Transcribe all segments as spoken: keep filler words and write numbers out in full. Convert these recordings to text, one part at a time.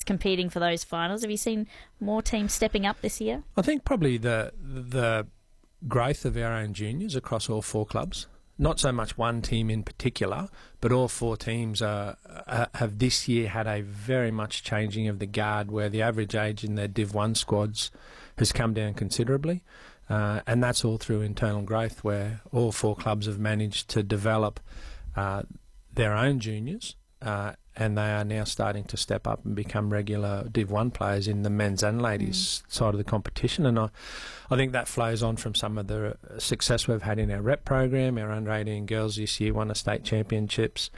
competing for those finals. Have you seen more teams stepping up this year? I think probably the the growth of our own juniors across all four clubs. Not so much one team in particular, but all four teams are, uh, have this year had a very much changing of the guard, where the average age in their Div one squads has come down considerably. Uh, and that's all through internal growth, where all four clubs have managed to develop uh, their own juniors, uh, and they are now starting to step up and become regular Div one players in the men's and ladies mm. side of the competition. And I, I think that flows on from some of the success we've had in our rep program. Our under eighteen girls this year won a state championships.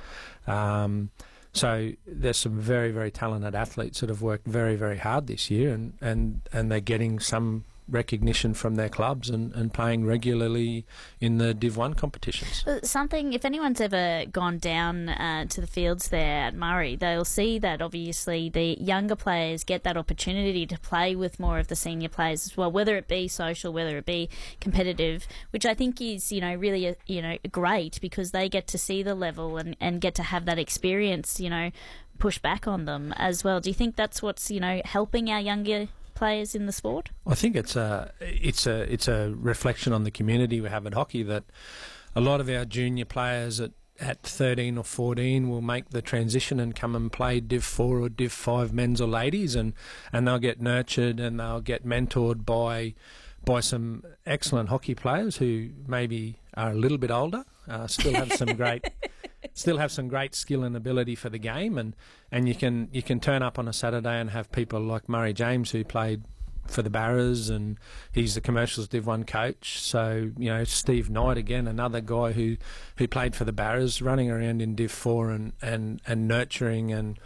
Um, so there's some very, very talented athletes that have worked very, very hard this year, and, and, and they're getting some recognition from their clubs and, and playing regularly in the Div one competitions. Something, if anyone's ever gone down uh, to the fields there at Murray, they'll see that obviously the younger players get that opportunity to play with more of the senior players as well, whether it be social, whether it be competitive, which I think is, you know, really, uh, you know, great, because they get to see the level and, and get to have that experience, you know, push back on them as well. Do you think that's what's, you know, helping our younger players in the sport? I think it's a it's a it's a reflection on the community we have at hockey, that a lot of our junior players at at thirteen or fourteen will make the transition and come and play Div four or Div five men's or ladies, and and they'll get nurtured and they'll get mentored by by some excellent hockey players who maybe are a little bit older, uh, still have some great still have some great skill and ability for the game, and, and you can you can turn up on a Saturday and have people like Murray James, who played for the Barras, and he's the Commercials Div one coach. So, you know, Steve Knight, again, another guy who, who played for the Barras, running around in Div four and, and, and nurturing and,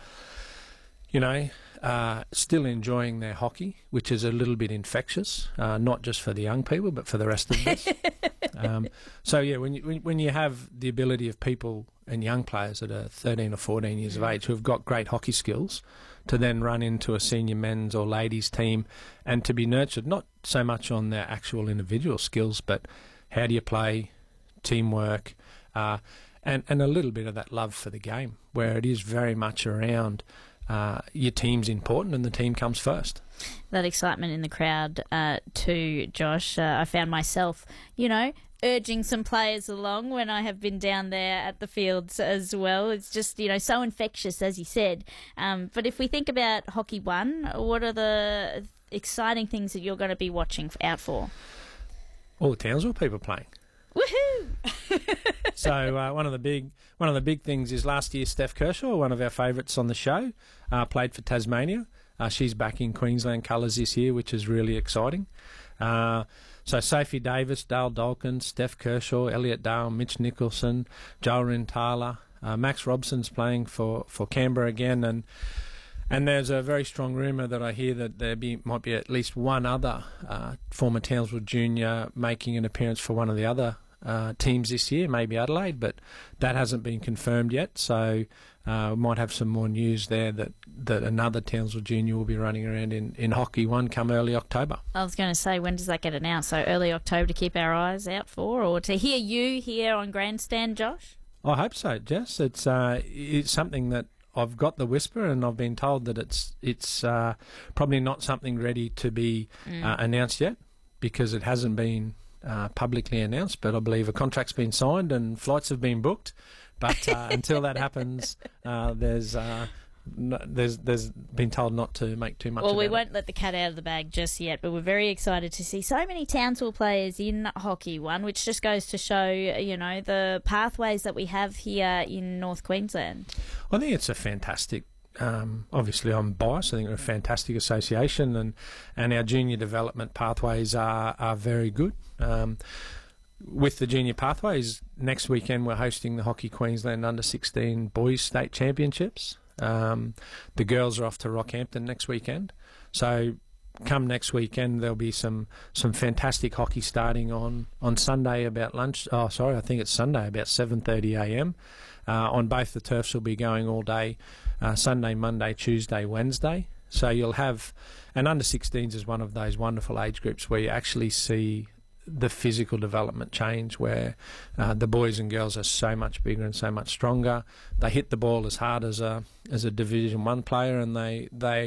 you know, uh, still enjoying their hockey, which is a little bit infectious, uh, not just for the young people, but for the rest of us. um, so, yeah, when you, when you have the ability of people and young players that are thirteen or fourteen years of age who have got great hockey skills, to then run into a senior men's or ladies team and to be nurtured, not so much on their actual individual skills, but how do you play, teamwork, uh, and, and a little bit of that love for the game, where it is very much around uh, your team's important and the team comes first. That excitement in the crowd uh, too, Josh. Uh, I found myself, you know, urging some players along when I have been down there at the fields as well. It's just, you know, so infectious, as you said. Um, but if we think about Hockey One, what are the exciting things that you're going to be watching out for? All the Townsville people playing. Woohoo! So uh, one of the big one of the big things is last year Steph Kershaw, one of our favourites on the show, uh, played for Tasmania. Uh, she's back in Queensland colours this year, which is really exciting. Uh, so Sophie Davis, Dale Dalkins, Steph Kershaw, Elliot Dale, Mitch Nicholson, Joel Rintala, uh, Max Robson's playing for, for Canberra again, and and there's a very strong rumour that I hear that there be, might be at least one other uh, former Townsville junior making an appearance for one of the other uh, teams this year, maybe Adelaide, but that hasn't been confirmed yet. So uh, we might have some more news there that, that another Townsville junior will be running around in, in Hockey One come early October. I was going to say, when does that get announced? So early October to keep our eyes out for, or to hear you here on Grandstand, Josh? I hope so, Jess. It's uh, it's something that I've got the whisper, and I've been told that it's it's uh, probably not something ready to be mm. uh, announced yet, because it hasn't been uh, publicly announced. But I believe a contract's been signed and flights have been booked. But uh, until that happens, uh, there's uh, no, there's there's been told not to make too much. Well, about we it. won't let the cat out of the bag just yet, but we're very excited to see so many Townsville players in Hockey One, which just goes to show, you know, the pathways that we have here in North Queensland. I think it's a fantastic. Um, obviously, I'm biased. I think we're a fantastic association, and and our junior development pathways are are very good. Um, With the junior pathways, next weekend we're hosting the Hockey Queensland under sixteen Boys State Championships. Um, the girls are off to Rockhampton next weekend. So come next weekend, there'll be some, some fantastic hockey starting on, on Sunday about lunch. Oh, sorry, I think it's Sunday about seven thirty a m. Uh, on both the turfs will be going all day, uh, Sunday, Monday, Tuesday, Wednesday. So you'll have, and under sixteens is one of those wonderful age groups where you actually see the physical development change, where uh, the boys and girls are so much bigger and so much stronger. They hit the ball as hard as a as a Division One player, and they they